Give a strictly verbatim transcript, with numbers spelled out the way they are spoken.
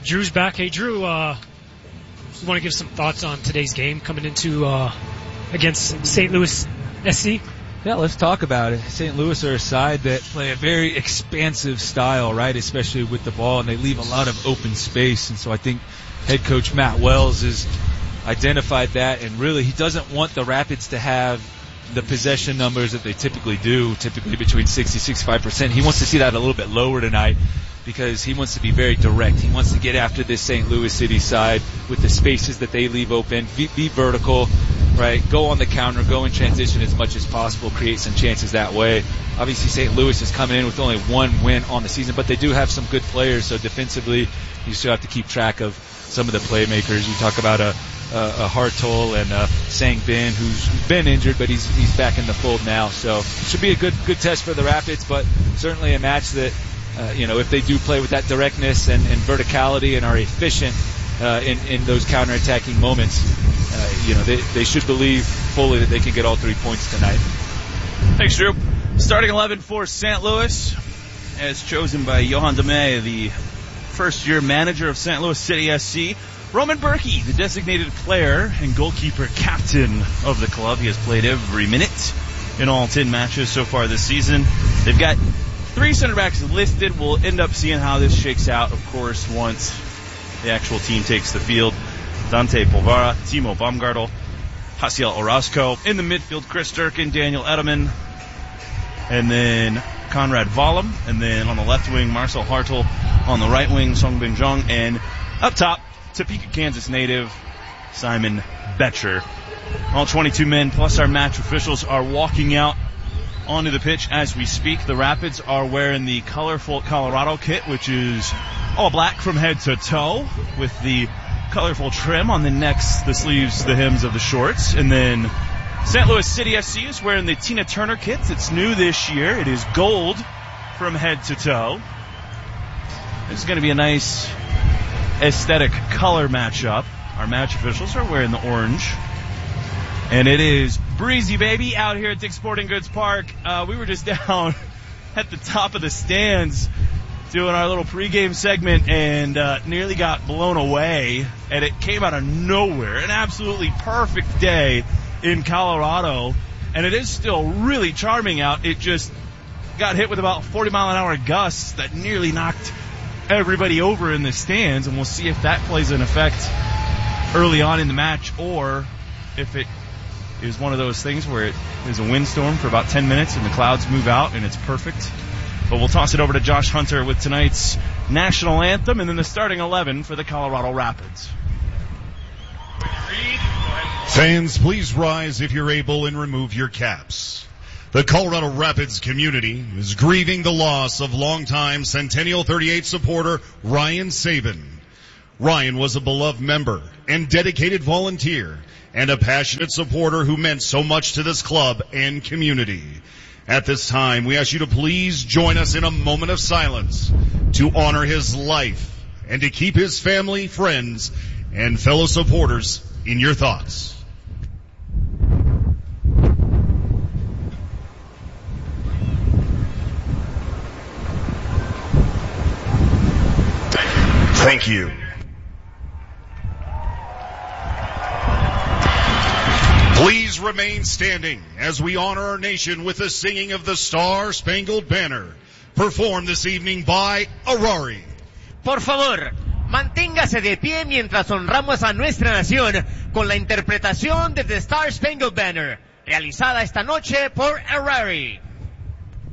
Drew's back. Hey, Drew, uh, you want to give some thoughts on today's game coming into uh, against Saint Louis S C? Yeah, let's talk about it. Saint Louis are a side that play a very expansive style, right, especially with the ball, and they leave a lot of open space. And so I think head coach Matt Wells has identified that, and really he doesn't want the Rapids to have the possession numbers that they typically do, typically between sixty to sixty-five percent. He wants to see that a little bit lower tonight because he wants to be very direct. He wants to get after this Saint Louis City side with the spaces that they leave open, be, be vertical, right? Go on the counter, go in transition as much as possible, create some chances that way. Obviously, Saint Louis is coming in with only one win on the season, but they do have some good players, so defensively you still have to keep track of some of the playmakers. You talk about a Uh, a Hartol and uh, Sang Bin, who's been injured, but he's he's back in the fold now. So should be a good good test for the Rapids, but certainly a match that, uh, you know, if they do play with that directness and, and verticality and are efficient uh, in, in those counterattacking moments, uh, you know, they, they should believe fully that they can get all three points tonight. Thanks, Drew. Starting eleven for Saint Louis, as chosen by Johan Demey, the first-year manager of Saint Louis City S C. Roman Berkey, the designated player and goalkeeper captain of the club. He has played every minute in all ten matches so far this season. They've got three center backs listed. We'll end up seeing how this shakes out, of course, once the actual team takes the field. Dante Polvara, Timo Baumgartel, Hasiel Orozco. In the midfield, Chris Durkin, Daniel Edelman, and then Conrad Vollum. And then on the left wing, Marcel Hartl. On the right wing, Song Bin Jong. And up top, Topeka, Kansas native Simon Betcher. All twenty-two men plus our match officials are walking out onto the pitch as we speak. The Rapids are wearing the colorful Colorado kit, which is all black from head to toe with the colorful trim on the necks, the sleeves, the hems of the shorts. And then Saint Louis City F C is wearing the Tina Turner kit. It's new this year. It is gold from head to toe. This is going to be a nice aesthetic color matchup. Our match officials are wearing the orange. And it is breezy, baby, out here at Dick's Sporting Goods Park. Uh, we were just down at the top of the stands doing our little pregame segment and uh, nearly got blown away. And it came out of nowhere. An absolutely perfect day in Colorado. And it is still really charming out. It just got hit with about forty mile an hour gusts that nearly knocked everybody over in the stands, and we'll see if that plays an effect early on in the match or if it is one of those things where it is a windstorm for about ten minutes and the clouds move out and it's perfect. But we'll toss it over to Josh Hunter with tonight's national anthem and then the starting eleven for the Colorado Rapids. Fans, please rise if you're able and remove your caps. The Colorado Rapids community is grieving the loss of longtime Centennial thirty-eight supporter Ryan Saban. Ryan was a beloved member and dedicated volunteer and a passionate supporter who meant so much to this club and community. At this time, we ask you to please join us in a moment of silence to honor his life and to keep his family, friends, and fellow supporters in your thoughts. Thank you. Please remain standing as we honor our nation with the singing of the Star-Spangled Banner, performed this evening by Arari. Por favor, manténgase de pie mientras honramos a nuestra nación con la interpretación de The Star-Spangled Banner, realizada esta noche por Arari.